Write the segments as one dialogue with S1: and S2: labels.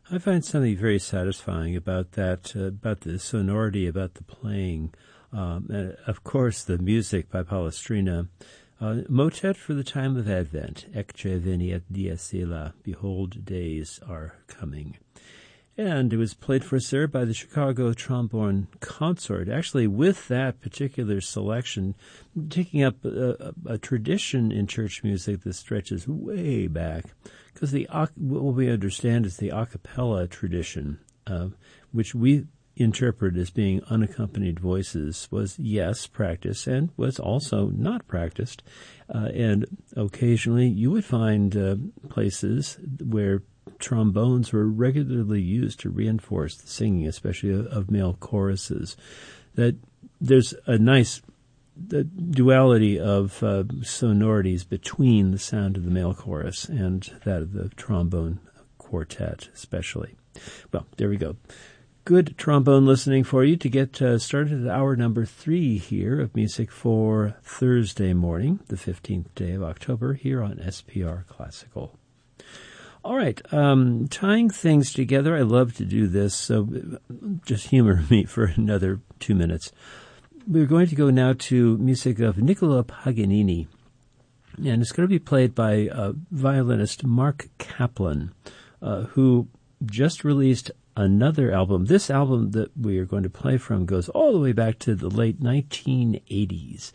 S1: I find something very satisfying about that, about the sonority, about the playing. And of course, the music by Palestrina. Motet for the time of Advent. Ecce veniet dies illa. Behold, days are coming. And it was played for us there by the Chicago Trombone Consort. Actually, with that particular selection, taking up a tradition in church music that stretches way back. Because what we understand is the a cappella tradition, which we interpret as being unaccompanied voices, was, yes, practiced and was also not practiced. And occasionally you would find places where trombones were regularly used to reinforce the singing, especially of male choruses. That there's a nice duality of sonorities between the sound of the male chorus and that of the trombone quartet, especially. Well, there we go. Good trombone listening for you to get started at hour number 3 here of Music for Thursday morning, the 15th day of October, here on SPR Classical. All right, tying things together. I love to do this, so just humor me for another 2 minutes. We're going to go now to music of Niccolo Paganini, and it's going to be played by violinist Mark Kaplan, who just released another album. This album that we are going to play from goes all the way back to the late 1980s.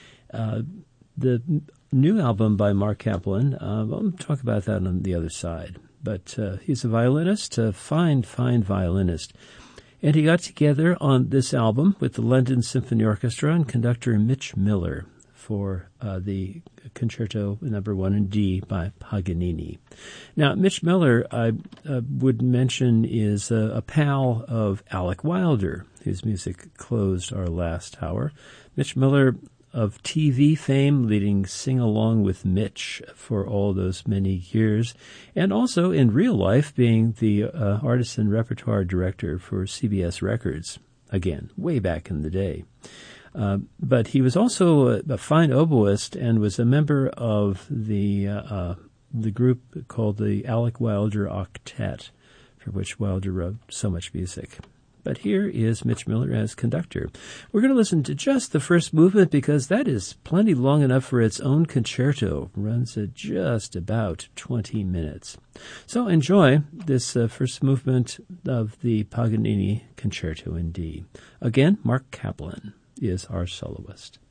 S1: The new album by Mark Kaplan, I'll talk about that on the other side. But he's a violinist, a fine violinist. And he got together on this album with the London Symphony Orchestra and conductor Mitch Miller for the Concerto No. 1 in D by Paganini. Now, Mitch Miller, I would mention, is a pal of Alec Wilder, whose music closed our last hour. Mitch Miller, of TV fame, leading Sing Along with Mitch for all those many years, and also in real life being the artist and repertoire director for CBS Records, again, way back in the day. But he was also a fine oboist and was a member of the group called the Alec Wilder Octet, for which Wilder wrote so much music. But here is Mitch Miller as conductor. We're going to listen to just the first movement because that is plenty long enough for its own concerto. Runs at just about 20 minutes. So enjoy this first movement of the Paganini Concerto in D. Again, Mark Kaplan is our soloist.